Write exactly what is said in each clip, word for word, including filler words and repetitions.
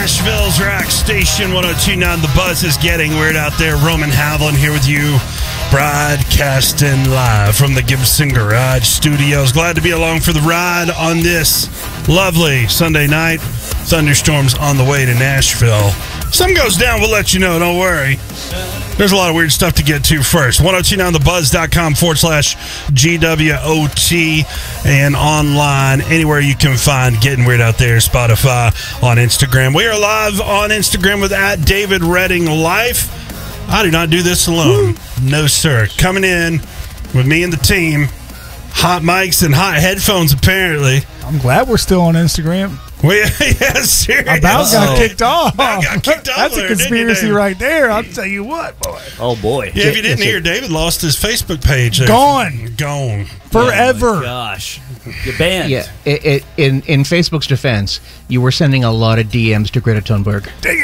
Nashville's rock station, one oh two point nine. The Buzz is getting weird out there. Roman Havlin here with you, broadcasting live from the Gibson Garage Studios. Glad to be along for the ride on this lovely Sunday night. Thunderstorms on the way to Nashville. If something goes down, we'll let you know. Don't worry. There's a lot of weird stuff to get to first. one oh two point nine the buzz dot com forward slash G W O T and online, anywhere you can find Getting Weird Out There, Spotify, on Instagram. We are live on Instagram with at David Redding Life. I do not do this alone. Woo. No, sir. Coming in with me and the team. Hot mics and hot headphones, apparently. I'm glad we're still on Instagram. We, yeah, seriously. About got kicked off. About got kicked off. That's there, a conspiracy you, right there. I'll tell you what, boy. Oh, boy. Yeah, if you didn't hear, David lost his Facebook page. There. Gone. Gone. Forever. Oh, my gosh. You're banned. Yeah, it, it, in, in Facebook's defense, you were sending a lot of D Ms to Greta Thunberg. Dang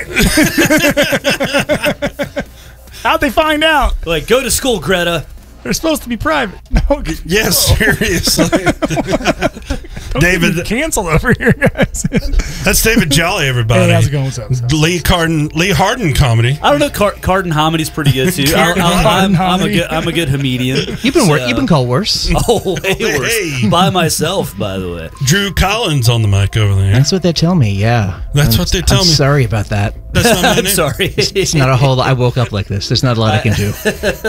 it. How'd they find out? Like, go to school, Greta. They're supposed to be private. No. Yes, seriously. Don't David, get me canceled over here, guys. That's David Jolly, everybody. Hey, how's it going? What's up? What's up? Lee Carden, Lee Harden comedy. I don't know. Car- Carden Homidy's pretty good too. I, I, I'm, I'm a good. I'm a good comedian. You've been wor- So- you've been called worse. Oh, way Hey, worse. hey. By myself, by the way. Drew Collins on the mic over there. That's what they tell me. Yeah, That's I'm, what they tell I'm me. Sorry about that. That's not my I'm name. sorry. It's not a whole lot. I woke up like this. There's not a lot I can do.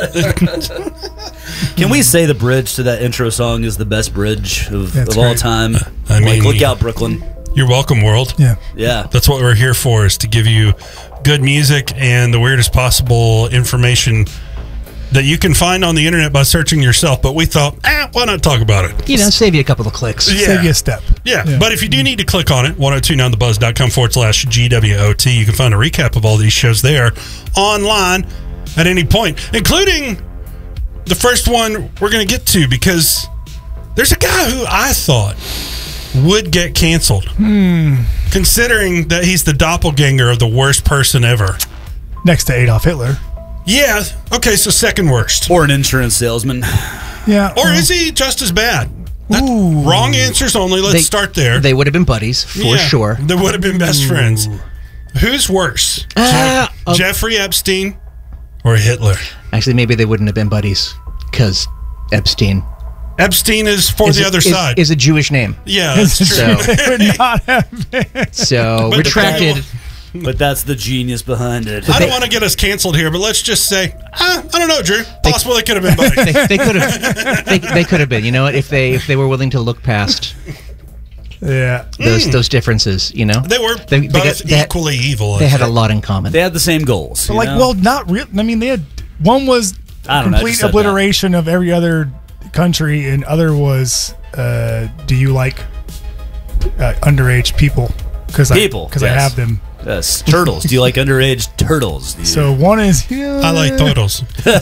Can we say the bridge to that intro song is the best bridge of, That's of all great. time? I mean- like, look out, Brooklyn. You're welcome, world. Yeah. Yeah. That's what we're here for, is to give you good music and the weirdest possible information that you can find on the internet by searching yourself. But we thought, eh, why not talk about it? You know, save you a couple of clicks. Yeah. Save you a step. Yeah. Yeah. But if you do need to click on it, one oh two point nine the buzz dot com forward slash G W O T, you can find a recap of all these shows there online at any point, including the first one we're going to get to, because there's a guy who I thought would get canceled, Hmm. considering that he's the doppelganger of the worst person ever. Next to Adolf Hitler. Yeah. Okay, so second worst. Or an insurance salesman. Yeah. Or is he just as bad? That, Ooh. wrong answers only. Let's They- start there. They would have been buddies for Yeah, sure. They would have been best friends. Who's worse? Ah, Je- uh, Jeffrey Epstein or Hitler? Actually, maybe they wouldn't have been buddies because Epstein Epstein is for is the a, other is, side. is a Jewish name. yeah, that's true. So, They would not have been. so But the retracted. guy- But that's the genius behind it. I don't want to get us canceled here, but let's just say, ah, I don't know, Drew. Possible they could have been buddies. They, they could have. They, they could have been. You know what? If they if they were willing to look past Yeah. those those differences, you know, They were They- they both got- they had- equally evil. I they had a think. lot in common. They had the same goals. But you like, know? well, not real. I mean, they had one was I don't know, I complete just said obliteration of every other country, and other was, uh, do you like uh, underage people? Because People, because I yes. have them. Yes. Turtles. Do you like underage turtles? Do you? So one is, yeah, I like turtles.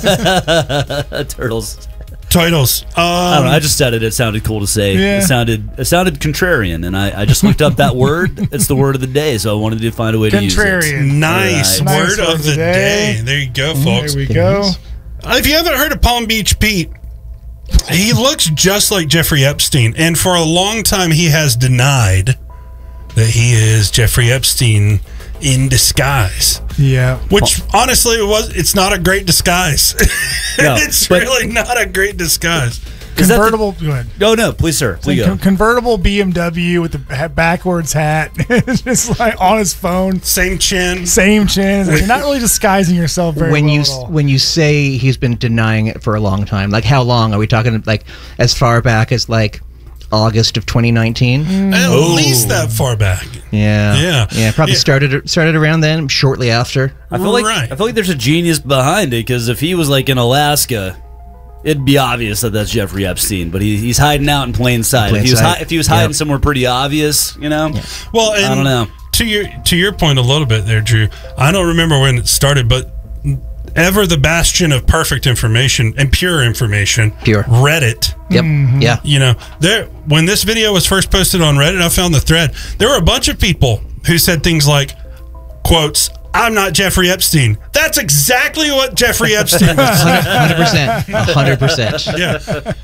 turtles. Turtles. Um, I don't know. I just said it. It sounded cool to say. Yeah. It sounded it sounded contrarian, and I, I just looked up that word. It's the word of the day, so I wanted to find a way to use it. Contrarian. Nice Right. word Nice of the day. There you go, folks. There we go. Yes. If you haven't heard of Palm Beach Pete, he looks just like Jeffrey Epstein, and for a long time he has denied that he is Jeffrey Epstein in disguise. Yeah. Which honestly, it was it's not a great disguise. No, it's but- really not a great disguise. Is that the- Convertible. Go ahead. No, no, please, sir. Please Con- go. convertible B M W with the ha- backwards hat. It's just like on his phone. Same chin. Same chin. It's like you're not really disguising yourself very when well you at all. when you say he's been denying it for a long time, like how long are we talking? Like as far back as like August of twenty nineteen? At least that far back. Yeah, Yeah. yeah. Probably Yeah. started started around then, shortly after. I feel like Right. I feel like there's a genius behind it, because if he was like in Alaska, it'd be obvious that that's Jeffrey Epstein. But he, he's hiding out in plain sight. Plain if he was sight. hi- if he was hiding Yep. somewhere pretty obvious, you know. Well, and I don't know. To your to your point a little bit there, Drew. I don't remember when it started, but ever the bastion of perfect information and pure information, Pure. Reddit. Yep. Yeah. You know, there when this video was first posted on Reddit, I found the thread. There were a bunch of people who said things like, quotes, I'm not Jeffrey Epstein. That's exactly what Jeffrey Epstein was. one hundred percent. one hundred percent. Yeah.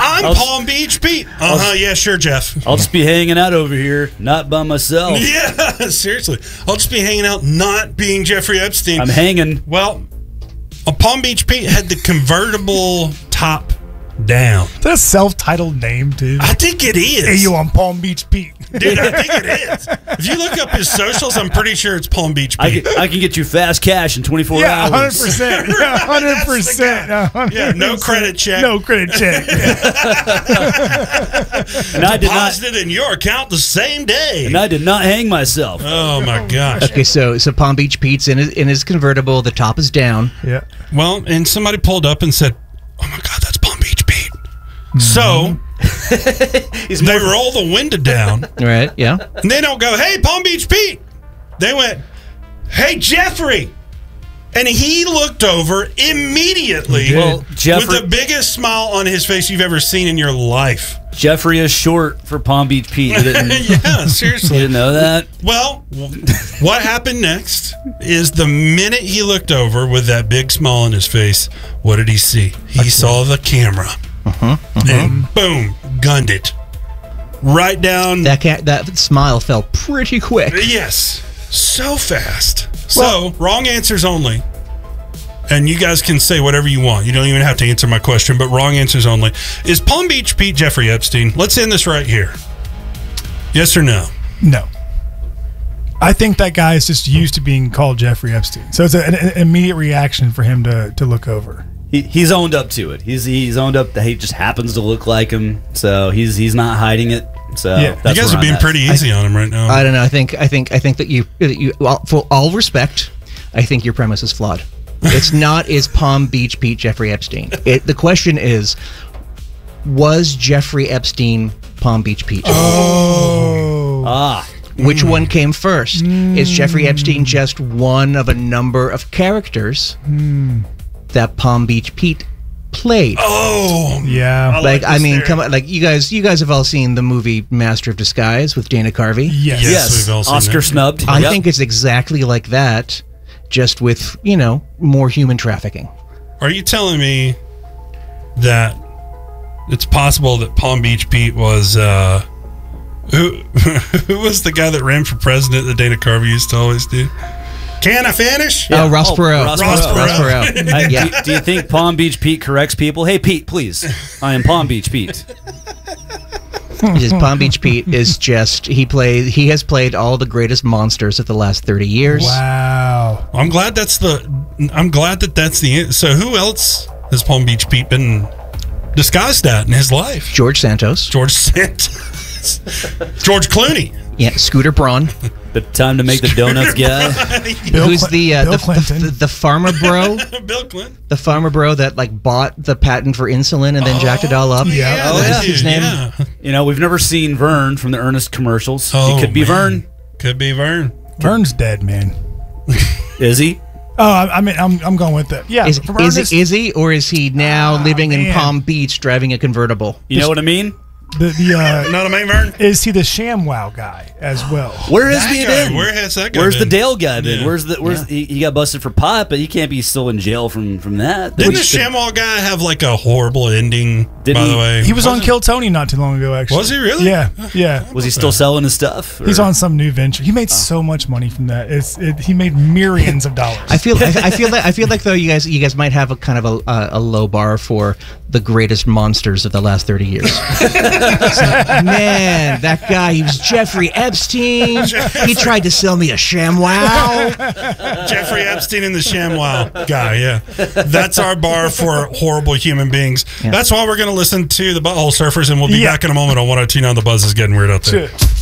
I'm I'll- Palm Beach Pete. Uh huh. Yeah, sure, Jeff. I'll just be hanging out over here, not by myself. Yeah, seriously. I'll just be hanging out, not being Jeffrey Epstein. I'm hanging. Well, a Palm Beach Pete had the convertible top down. Is that a self-titled name, dude? I think it is. Hey, you on Palm Beach Pete? Dude, I think it is. If you look up his socials, I'm pretty sure it's Palm Beach I Pete. can, I can get you fast cash in twenty-four Yeah, hours. one hundred percent. Yeah, one hundred percent. Yeah, no credit check. No credit check. And I did not. Deposited in your account the same day. And I did not hang myself. Oh my gosh. Okay, so so Palm Beach Pete's in his, in his convertible. The top is down. Yeah. Well, and somebody pulled up and said, "Oh my God, that's Palm Beach Pete." So He's they more, roll the window down, Right? Yeah. and they don't go, "Hey, Palm Beach Pete." They went, "Hey, Jeffrey." And he looked over immediately Well, Jeffrey- with the biggest smile on his face you've ever seen in your life. Jeffrey is short for Palm Beach Pete. You didn't, you Yeah, seriously. didn't know that? Well, what happened next is the minute he looked over with that big smile on his face, what did he see? He saw the camera. And boom, gunned it. Right down. That ca- that smile fell pretty quick. Yes. So fast. So, wrong answers only. And you guys can say whatever you want. You don't even have to answer my question, but wrong answers only. Is Palm Beach Pete Jeffrey Epstein? Let's end this right here. Yes or no? No. I think that guy is just used to being called Jeffrey Epstein. So it's a, an, an immediate reaction for him to, to look over. He, he's owned up to it. He's he's owned up that he just happens to look like him. So he's he's not hiding it. So Yeah. that's You guys where are I'm being at. pretty easy on him right now. I don't know. I think I think I think that you that you well, for all respect, I think your premise is flawed. It's not is Palm Beach Pete Jeffrey Epstein. It, the question is, was Jeffrey Epstein Palm Beach Pete? Oh. Ah, Which one came first? Is Jeffrey Epstein just one of a number of characters that Palm Beach Pete played? Oh, Yeah. like like I this mean, theory. come on, like you guys, you guys have all seen the movie Master of Disguise with Dana Carvey. Yes. Yes, yes, we've all seen Oscar that. snubbed. I Yep. think it's exactly like that, just with you know more human trafficking. Are you telling me that it's possible that Palm Beach Pete was uh, who? Who was the guy that ran for president that Dana Carvey used to always do? Can I finish? Oh, Ross Oh, Perot. Ross Ross Perot. Perot. Ross Perot. I- yeah. do, do you think Palm Beach Pete corrects people? Hey, Pete, please. I am Palm Beach Pete. Just Palm Beach Pete is just he played he has played all the greatest monsters of the last thirty years. Wow. I'm glad that's the. I'm glad that that's the. So who else has Palm Beach Pete been disguised at in his life? George Santos, George Santos, George Clooney. yeah, Scooter Braun, The time to make the donuts guy. Bill who's Cl- the, uh, Bill the, Clinton. the the farmer bro, Bill Clinton. the farmer bro that like bought the patent for insulin and then jacked it all up. Yeah. Oh, that yeah. dude, His name? yeah. You know, we've never seen Vern from the Ernest commercials. Oh, he could be man. Vern. Could be Vern. Vern's dead, man. Is he? Oh, I, I mean, I'm, I'm going with that. Yeah. Is, from is, Ernest- is he or is he now Ah, living in man. Palm Beach driving a convertible? You know what I mean? the, the, uh, Not a main Vern. is he the ShamWow guy as well? Where has That he guy, been? where has that guy Where's been? the Dale guy been? Yeah. Where's the where's he, he got busted for pot, but he can't be still in jail from from that. Didn't the Which- ShamWow guy have like a horrible ending? Didn't by the he- way, He was on Wasn't- Kill Tony not too long ago, actually. Was he really? Yeah. Yeah. Was he still selling his stuff? He's or- on some new venture. He made so much money from that. It's it, he made millions of dollars. I feel I, I feel like I feel like though you guys you guys might have a kind of a, a, a low bar for the greatest monsters of the last thirty years. So, man, that guy, he was Jeffrey Epstein. He tried to sell me a ShamWow. Jeffrey Epstein and the ShamWow guy. Yeah, that's our bar for horrible human beings. Yeah. That's why we're going to listen to the Butthole Surfers, and we'll be Yeah. back in a moment on one oh two nine. The Buzz is getting weird out there. Shit.